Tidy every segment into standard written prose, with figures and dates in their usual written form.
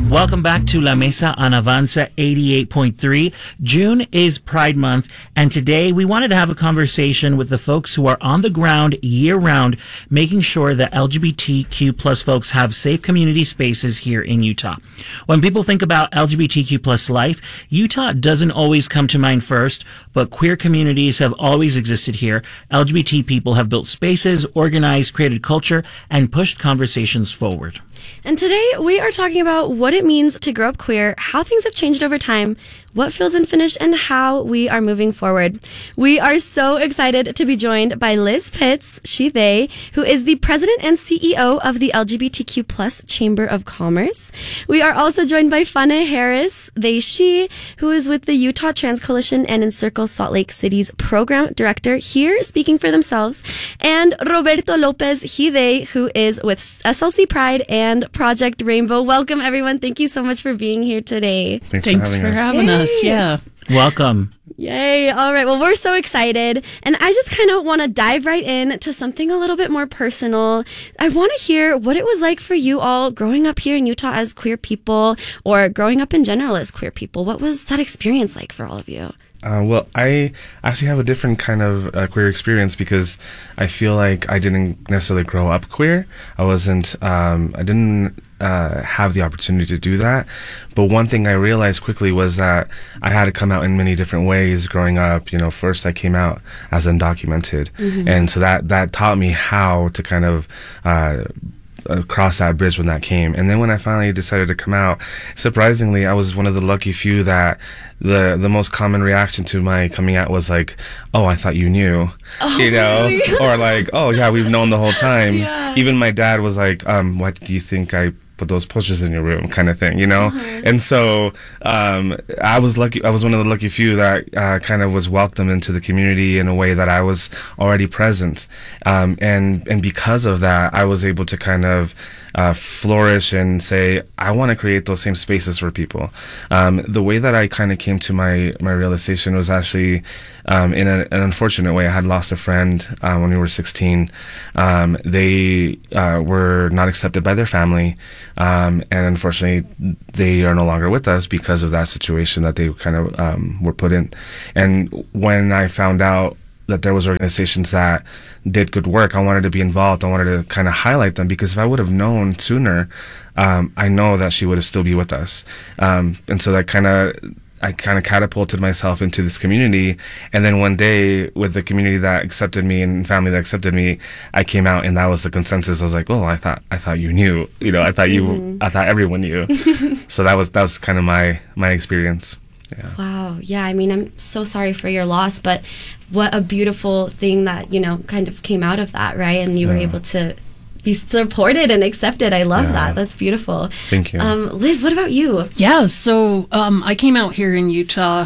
Welcome back to La Mesa on Avanza 88.3. June is Pride Month, and today we wanted to have a conversation with the folks who are on the ground year-round, making sure that LGBTQ plus folks have safe community spaces here in Utah. When people think about LGBTQ plus life, Utah doesn't always come to mind first, but queer communities have always existed here. LGBT people have built spaces, organized, created culture, and pushed conversations forward. And today we are talking about what it means to grow up queer, how things have changed over time, what feels unfinished, and how we are moving forward. We are so excited to be joined by Liz Pitts, she, they, who is the president and CEO of the LGBTQ plus Chamber of Commerce. We are also joined by Fana Harris, they, she, who is with the Utah Trans Coalition and Encircle Salt Lake City's program director, here speaking for themselves, and Roberto Lopez, he, they, who is with SLC Pride and Project Rainbow. Welcome, everyone. Thank you so much for being here today. Thanks for having us. Yeah. Welcome. Yay. All right. Well, we're so excited. And I just kind of want to dive right in to something a little bit more personal. I want to hear what it was like for you all growing up here in Utah as queer people, or growing up in general as queer people. What was that experience like for all of you? Well, I actually have a different kind of queer experience because I feel like I didn't necessarily grow up queer. I didn't have the opportunity to do that. But one thing I realized quickly was that I had to come out in many different ways growing up. You know, first I came out as undocumented. Mm-hmm. And so that taught me how to kind of cross that bridge when that came. And then when I finally decided to come out, surprisingly, I was one of the lucky few that the most common reaction to my coming out was like, oh, I thought you knew, you know, really? Or like, oh yeah, we've known the whole time. Yeah. Even my dad was like, what do you think I put those posters in your room, kind of thing, you know? Uh-huh. And so I was lucky. I was one of the lucky few that kind of was welcomed into the community in a way that I was already present. And because of that, I was able to kind of flourish and say, I want to create those same spaces for people. The way that I kind of came to my realization was actually in an unfortunate way. I had lost a friend when we were 16. They were not accepted by their family, and unfortunately they are no longer with us because of that situation that they kind of were put in. And when I found out that there was organizations that did good work, I wanted to be involved. I wanted to kind of highlight them, because if I would have known sooner, I know that she would have still be with us. And so I kind of catapulted myself into this community. And then one day, with the community that accepted me and family that accepted me, I came out, and that was the consensus. I was like, oh, I thought you knew, you know, I thought everyone knew. So that was kind of my experience. Yeah. Wow. Yeah. I mean, I'm so sorry for your loss, but what a beautiful thing that, you know, kind of came out of that, right? And you were able to be supported and accepted. I love that. That's beautiful. Thank you. Liz, what about you? Yeah. So I came out here in Utah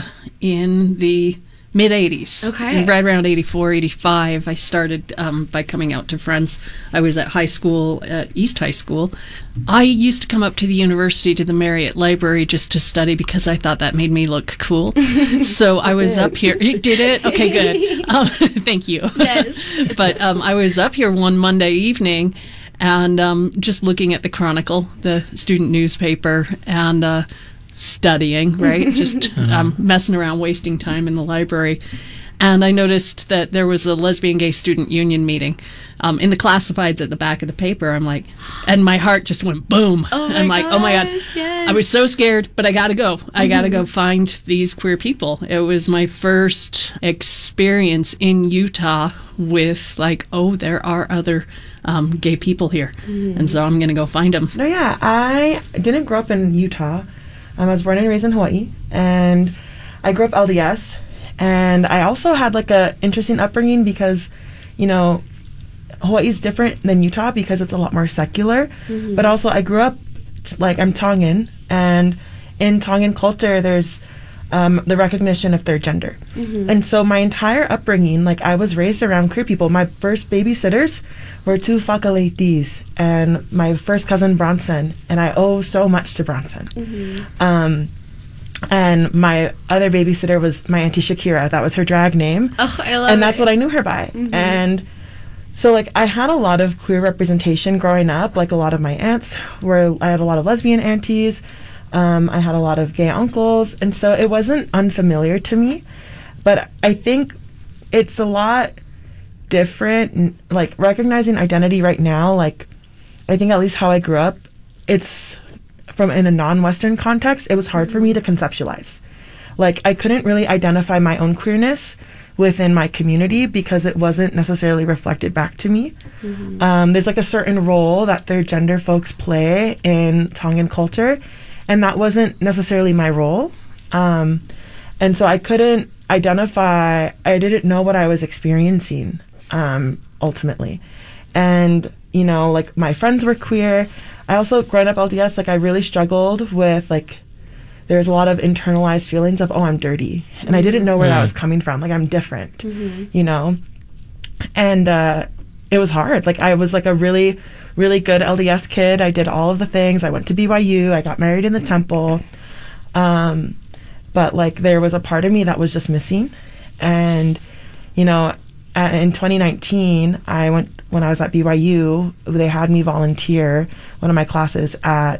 in the mid-'80s. Okay. Right around 84, 85, I started by coming out to friends. I was at high school, at East High School. I used to come up to the university, to the Marriott Library, just to study because I thought that made me look cool. So I was up here. Did it? Okay, good. Thank you. Yes. But I was up here one Monday evening and just looking at the Chronicle, the student newspaper, and studying, right? Just messing around, wasting time in the library. And I noticed that there was a lesbian gay student union meeting in the classifieds at the back of the paper. I'm like, and my heart just went boom. I'm like, oh my God. Yes. I was so scared, but I gotta go. I gotta go find these queer people. It was my first experience in Utah with like, oh, there are other gay people here. And so I'm gonna go find them. No, yeah, I didn't grow up in Utah. I was born and raised in Hawaii, and I grew up LDS, and I also had like a interesting upbringing because, you know, Hawaii's different than Utah because it's a lot more secular, but also I grew up, like, I'm Tongan, and in Tongan culture there's the recognition of third gender. And so my entire upbringing, like, I was raised around queer people. My first babysitters were two Whakaletis and my first cousin Bronson, and I owe so much to Bronson. And my other babysitter was my Auntie Shakira. That was her drag name. Oh, I love And that's what I knew her by. And, So, like, I had a lot of queer representation growing up. Like, a lot of my aunts I had a lot of lesbian aunties. I had a lot of gay uncles. And so it wasn't unfamiliar to me. But I think it's a lot different, like, recognizing identity right now. Like, I think at least how I grew up, it's in a non-Western context, it was hard for me to conceptualize. Like, I couldn't really identify my own queerness within my community because it wasn't necessarily reflected back to me. There's like a certain role that third gender folks play in Tongan culture, and that wasn't necessarily my role. And so I couldn't identify, I didn't know what I was experiencing ultimately. And, you know, like, my friends were queer. I also, growing up LDS, like, I really struggled with, like, there's a lot of internalized feelings of, oh, I'm dirty. And I didn't know where that was coming from. Like, I'm different, you know? And it was hard. Like, I was, like, a really, really good LDS kid. I did all of the things. I went to BYU. I got married in the temple. But, like, there was a part of me that was just missing. And, you know, in 2019, when I was at BYU, they had me volunteer one of my classes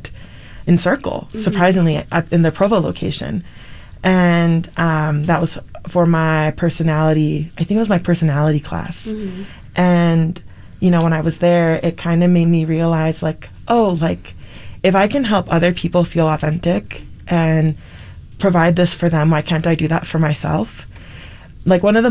in Circle, surprisingly, in the Provo location. And that was for my personality, I think it was my personality class. And, you know, when I was there, it kind of made me realize, like, oh, like, if I can help other people feel authentic and provide this for them, why can't I do that for myself? Like, one of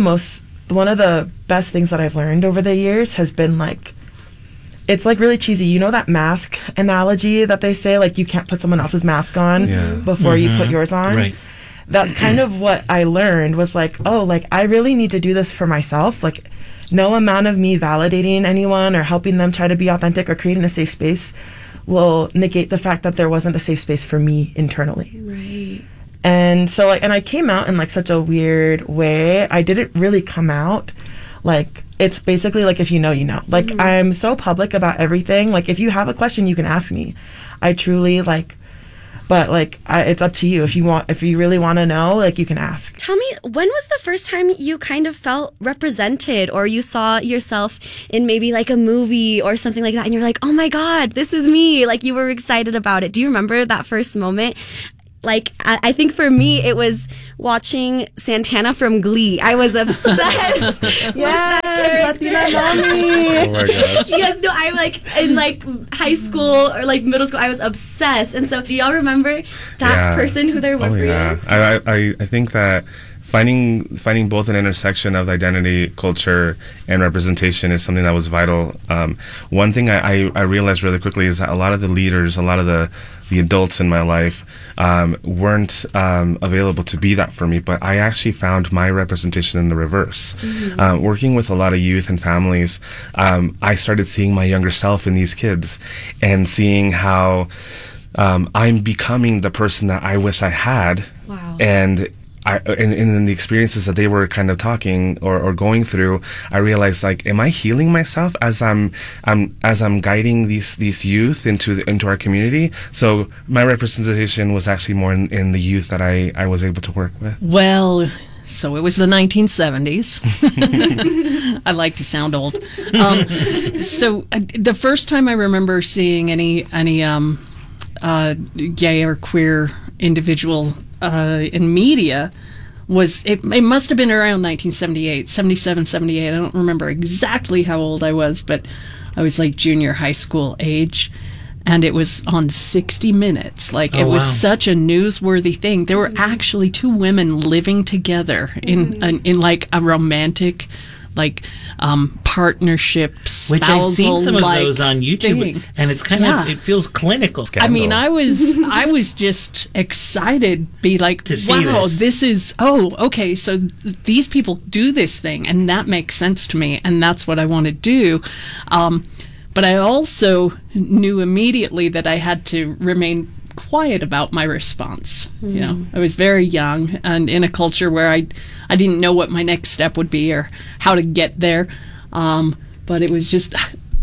the best things that I've learned over the years has been, like, it's, like, really cheesy. You know that mask analogy that they say, like, you can't put someone else's mask on before you put yours on? Right. That's kind of what I learned was, like, oh, like, I really need to do this for myself. Like, no amount of me validating anyone or helping them try to be authentic or creating a safe space will negate the fact that there wasn't a safe space for me internally. Right. And so, like, and I came out in, like, such a weird way. I didn't really come out, like, it's basically like, if you know, you know. Like, I'm so public about everything. Like, if you have a question, you can ask me. I truly, like, but, like, it's up to you. If you really want to know, like, you can ask. Tell me, when was the first time you kind of felt represented, or you saw yourself in maybe, like, a movie or something like that, and you're like, oh my God, this is me. Like, you were excited about it. Do you remember that first moment? Like, I think for me, it was watching Santana from Glee. I was obsessed with that character. Latina mommy. Oh my gosh. Yes, no, I, like, in, like, high school or, like, middle school, I was obsessed. And so, do y'all remember that person who they were for you? I think that finding both an intersection of identity, culture, and representation is something that was vital. One thing I realized really quickly is that a lot of the leaders, a lot of the adults in my life weren't available to be that for me, but I actually found my representation in the reverse. Working with a lot of youth and families, I started seeing my younger self in these kids and seeing how I'm becoming the person that I wish I had. Wow. And in the experiences that they were kind of talking or going through, I realized, like, am I healing myself as I'm guiding these youth into our community? So my representation was actually more in the youth that I was able to work with. Well, so it was the 1970s. I like to sound old. So the first time I remember seeing any gay or queer individual in media was, it must have been around 1978, 77, 78. I don't remember exactly how old I was, but I was like junior high school age. And it was on 60 Minutes. Like, it was such a newsworthy thing. There were actually two women living together in like a romantic, like, partnership, Which I've seen some of those on YouTube, thing. and it's kind of, it feels clinical. Scandal. I mean, I was just excited, be like, to see wow, this is, okay, so these people do this thing, and that makes sense to me, and that's what I want to do. But I also knew immediately that I had to remain quiet about my response. You know, I was very young and in a culture where I didn't know what my next step would be or how to get there. But it was just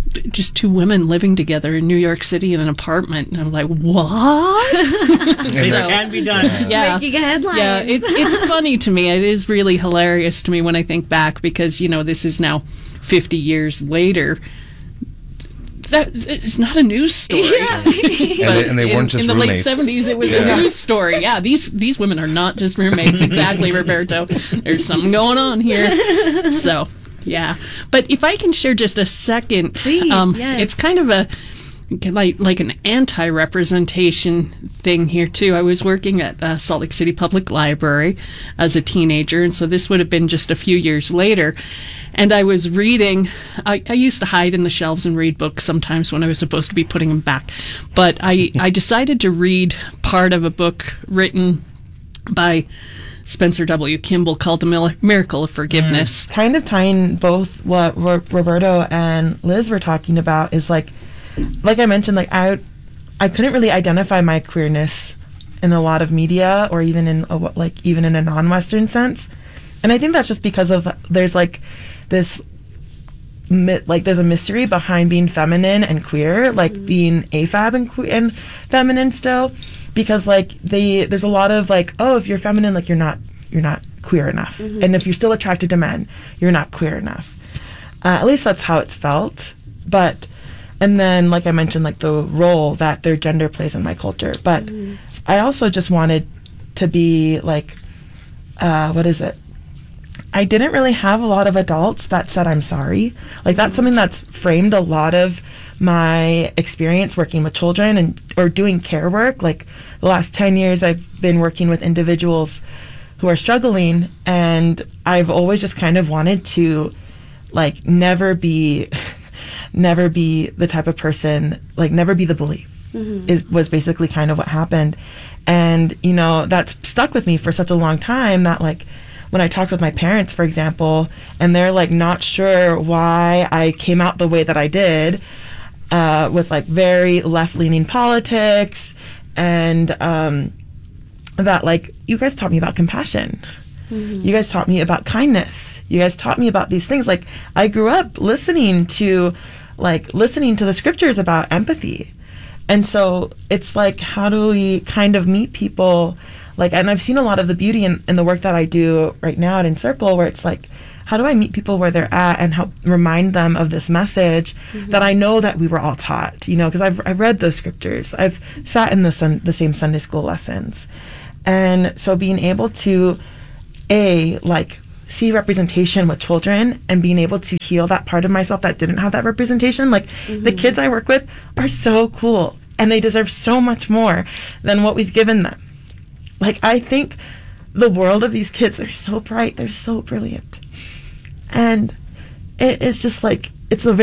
just two women living together in New York City in an apartment. And I'm like, what? It can be done. Yeah. Making headlines. Yeah, it's funny to me. It is really hilarious to me when I think back, because, this is now 50 years later. That it's not a news story. Yeah. And they weren't just in the roommates. late 70s. It was a news story. Yeah, these women are not just roommates. Exactly, Roberto. There's something going on here. So, yeah. But if I can share just a second, Please, yes. It's kind of a like an anti-representation thing here too. I was working at Salt Lake City Public Library as a teenager, and so this would have been just a few years later. And I was reading. I used to hide in the shelves and read books sometimes when I was supposed to be putting them back. But I decided to read part of a book written by Spencer W. Kimball called The Miracle of Forgiveness. Kind of tying both what Roberto and Liz were talking about is like I mentioned, like I couldn't really identify my queerness in a lot of media, or even in a non-Western sense. And I think that's just because of there's like this there's a mystery behind being feminine and queer, like being AFAB and feminine still, because there's a lot of if you're feminine, you're not queer enough, and if you're still attracted to men, you're not queer enough. At least that's how it's felt. And then, like I mentioned, the role that their gender plays in my culture. But I also just wanted to be I didn't really have a lot of adults that said I'm sorry. That's something that's framed a lot of my experience working with children or doing care work. The last 10 years I've been working with individuals who are struggling, and I've always just kind of wanted to never be the type of person, never be the bully. Was basically kind of what happened. And that's stuck with me for such a long time that when I talked with my parents, for example, and they're not sure why I came out the way that I did, with very left-leaning politics, and that you guys taught me about compassion. You guys taught me about kindness. You guys taught me about these things. I grew up listening to the scriptures about empathy. And so it's how do we kind of meet people? And I've seen a lot of the beauty in the work that I do right now at Encircle, where it's how do I meet people where they're at and help remind them of this message that I know that we were all taught, because I've read those scriptures. I've sat in the same Sunday school lessons. And so being able to, see representation with children and being able to heal that part of myself that didn't have that representation. The kids I work with are so cool, and they deserve so much more than what we've given them. I think the world of these kids, they're so bright, they're so brilliant. And it is just it's a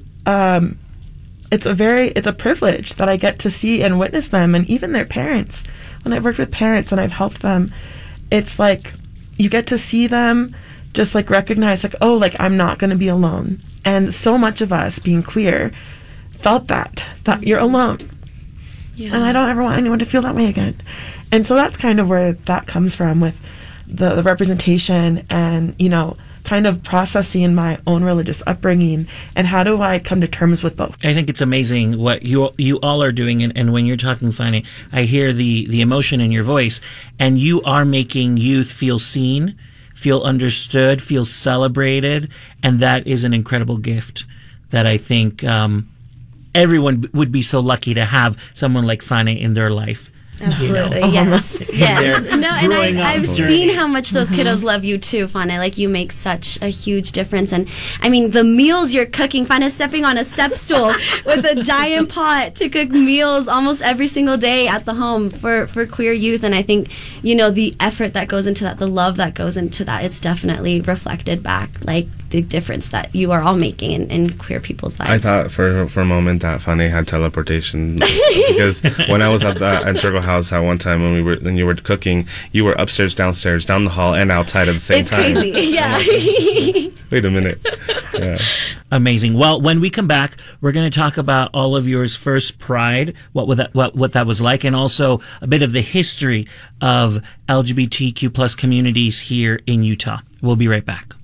privilege that I get to see and witness them, and even their parents. When I've worked with parents and I've helped them, it's you get to see them just recognize I'm not going to be alone. And so much of us being queer felt that you're alone. Yeah. And I don't ever want anyone to feel that way again. And so that's kind of where that comes from, with the representation and, kind of processing my own religious upbringing, and how do I come to terms with both. I think it's amazing what you all are doing, and when you're talking, Fanny, I hear the emotion in your voice, and you are making youth feel seen, feel understood, feel celebrated, and that is an incredible gift that I think everyone would be so lucky to have someone like Fanny in their life. Absolutely, yes. No, and I've seen how much those kiddos love you too, Fana. You make such a huge difference. And I mean, the meals you're cooking, Fana stepping on a step stool with a giant pot to cook meals almost every single day at the home for queer youth. And I think, the effort that goes into that, the love that goes into that, it's definitely reflected back, the difference that you are all making in queer people's lives. I thought for a moment that Fanny had teleportation, because when I was at the Encircle house at one time when you were cooking, you were upstairs, downstairs, down the hall, and outside at the same time. It's crazy, yeah. Wait a minute. Yeah. Amazing. Well, when we come back, we're going to talk about all of yours first Pride, what that was like, and also a bit of the history of LGBTQ+ communities here in Utah. We'll be right back.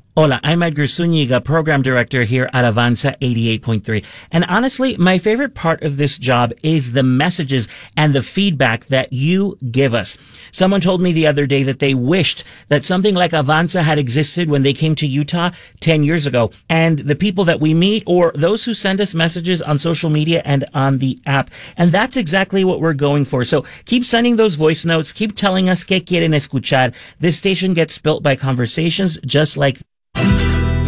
Hola, I'm Edgar Zuniga, Program Director here at Avanza 88.3. And honestly, my favorite part of this job is the messages and the feedback that you give us. Someone told me the other day that they wished that something like Avanza had existed when they came to Utah 10 years ago. And the people that we meet or those who send us messages on social media and on the app. And that's exactly what we're going for. So keep sending those voice notes. Keep telling us que quieren escuchar. This station gets built by conversations just like